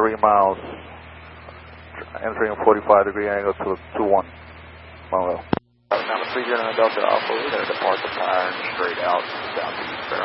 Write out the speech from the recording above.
3 miles, entering a 45-degree angle to 21 mile. Number 3 Delta Alpha, we're going to depart the Iron straight out southeast.